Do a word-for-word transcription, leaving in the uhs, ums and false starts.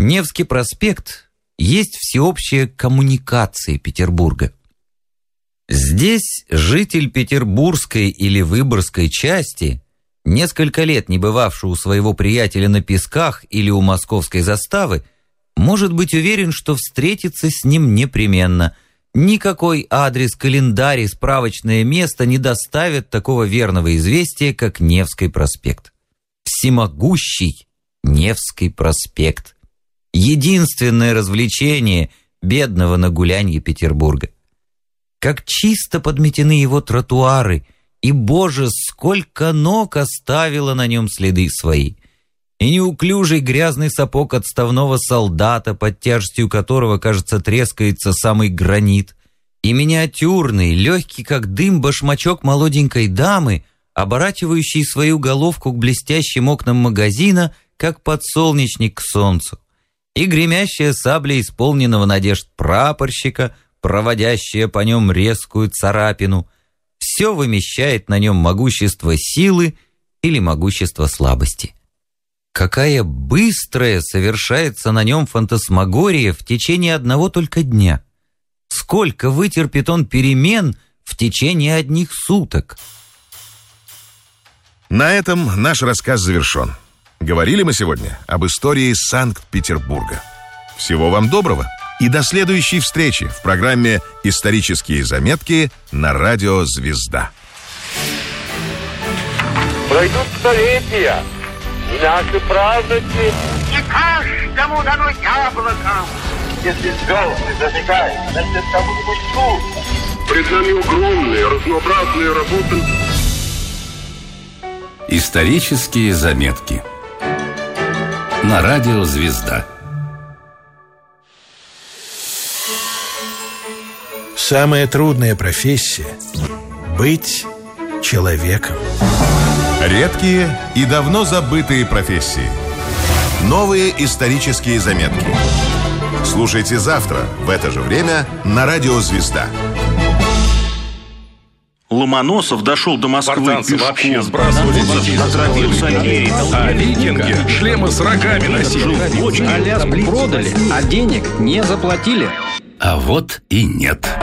Невский проспект есть всеобщая коммуникация Петербурга. Здесь житель петербургской или выборгской части, несколько лет не бывавший у своего приятеля на Песках или у московской заставы, может быть уверен, что встретиться с ним непременно. Никакой адрес, календарь и справочное место не доставят такого верного известия, как Невский проспект. Всемогущий Невский проспект. Единственное развлечение бедного на гулянье Петербурга. Как чисто подметены его тротуары, и, боже, сколько ног оставило на нем следы свои. И неуклюжий грязный сапог отставного солдата, под тяжестью которого, кажется, трескается самый гранит, и миниатюрный, легкий, как дым, башмачок молоденькой дамы, оборачивающий свою головку к блестящим окнам магазина, как подсолнечник к солнцу, и гремящая сабля исполненного надежд прапорщика, проводящая по нем резкую царапину, все вымещает на нем могущество силы или могущество слабости. Какая быстрая совершается на нем фантасмагория в течение одного только дня! Сколько вытерпит он перемен в течение одних суток! На этом наш рассказ завершен. Говорили мы сегодня об истории Санкт-Петербурга. Всего вам доброго и до следующей встречи в программе «Исторические заметки» на радио «Звезда». Пройдут столетия, и наши праздники не каждому дано яблоко. Если звезды зажигают, значит, кому-нибудь тут. Пред нами огромные, разнообразные работы. Исторические заметки на радио «Звезда». Самая трудная профессия – быть человеком. Редкие и давно забытые профессии. Новые исторические заметки. Слушайте завтра в это же время на радио «Звезда». Ломоносов дошел до Москвы Спартанцы пешком. вообще сбрасывали детей со Отравился. А викинги шлемы с рогами носили. Аляску продали, а денег не заплатили. А вот и нет.